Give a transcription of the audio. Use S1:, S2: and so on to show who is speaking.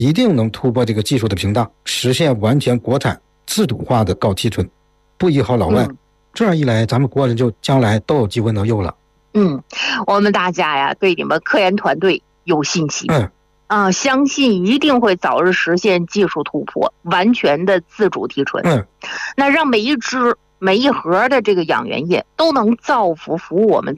S1: 一定能突破这个技术的屏障，实现完全国产自主化的高提纯，不依靠老外。这样一来，咱们国人就将来都有机会能用了。
S2: 我们大家呀，对你们科研团队有信心。相信一定会早日实现技术突破，完全的自主提纯。那让每一盒的这个养元液都能造福我们